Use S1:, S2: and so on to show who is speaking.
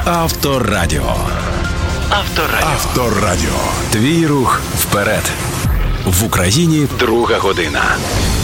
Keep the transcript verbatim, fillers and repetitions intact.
S1: Авторадіо. Авторадіо.
S2: Авторадіо.
S1: Твій рух вперед. В Україні друга година.